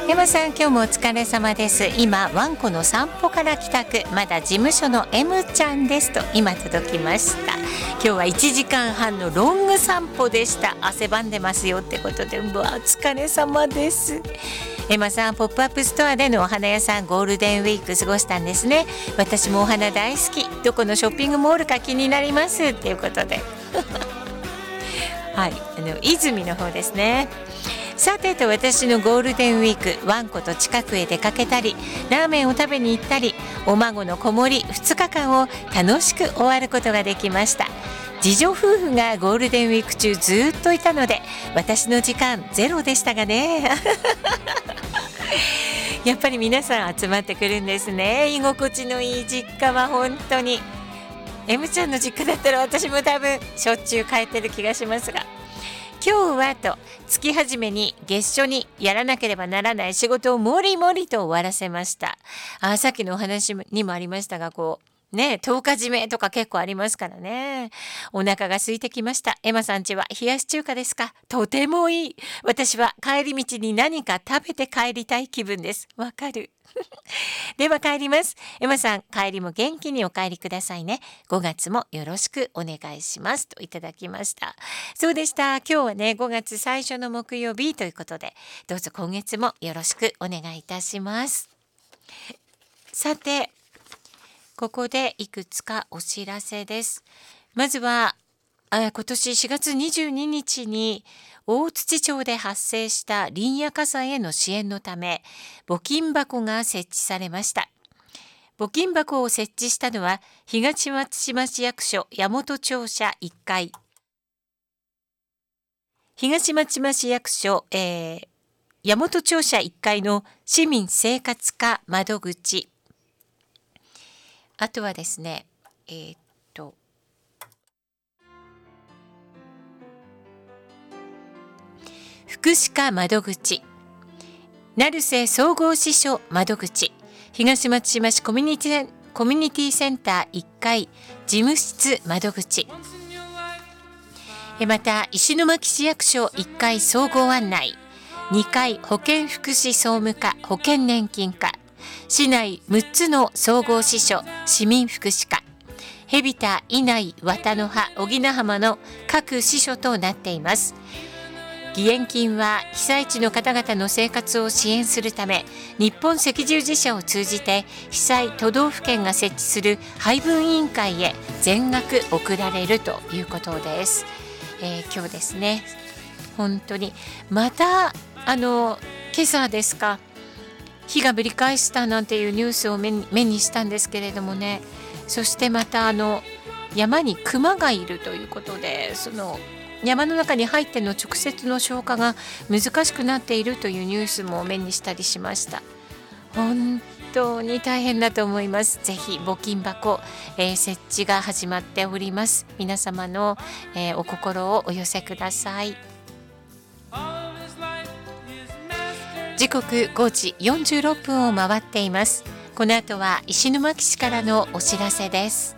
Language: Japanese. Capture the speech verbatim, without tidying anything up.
山さん、今日もお疲れ様です。今ワンコの散歩から帰宅、まだ事務所の M ちゃんですと今届きました。今日はいちじかんはんのロング散歩でした。汗ばんでますよってことで、うわお疲れ様です。エマさん、ポップアップストアでのお花屋さんゴールデンウィーク過ごしたんですね。私もお花大好き、どこのショッピングモールか気になりますっていうことではい、あの泉の方ですね。さてと、私のゴールデンウィーク、ワンコと近くへ出かけたり、ラーメンを食べに行ったり、お孫の子守ふつかかんを楽しく終わることができました。次女夫婦がゴールデンウィーク中ずっといたので、私の時間ゼロでしたがねやっぱり皆さん集まってくるんですね。居心地のいい実家は本当に M ちゃんの実家だったら私も多分しょっちゅう帰ってる気がしますが、今日はと月始めに月初にやらなければならない仕事をもりもりと終わらせました。あ、さっきのお話にもありましたが、こうね、とおか締めとか結構ありますからね。お腹が空いてきました。エマさんちは冷やし中華ですか？とてもいい。私は帰り道に何か食べて帰りたい気分です。わかるでは帰ります。エマさん、帰りも元気にお帰りくださいね。ごがつもよろしくお願いしますといただきました。そうでした。今日はね、ごがつ最初の木曜日ということで、どうぞ今月もよろしくお願いいたします。さて、ここでいくつかお知らせです。まずは、あ今年しがつにじゅうににちに大槌町で発生した林野火災への支援のため、募金箱が設置されました。募金箱を設置したのは、東松島市役所大和庁舎いっかい。東松島市役所、えー、大和庁舎いっかいの市民生活課窓口。あとはですね、えー、っと、福祉課窓口、成瀬総合支所窓口、東松島市コミュニティ、コミュニティセンターいっかい事務室窓口、また石巻市役所いっかい総合案内、にかい保健福祉総務課保険年金課、市内むっつの総合支所市民福祉課、海老田、稲井、綿の葉、小名浜の各支所となっています。義援金は被災地の方々の生活を支援するため、日本赤十字社を通じて被災都道府県が設置する配分委員会へ全額送られるということです。えー、今日ですね、本当にまたあの今朝ですか、火がぶり返したなんていうニュースを目に、目にしたんですけれどもね、そしてまたあの山に熊がいるということで、その山の中に入っての直接の消火が難しくなっているというニュースも目にしたりしました。本当に大変だと思います。ぜひ募金箱、えー、設置が始まっております。皆様の、えー、お心をお寄せください。時刻ごじよんじゅうろっぷんを回っています。この後は石巻市からのお知らせです。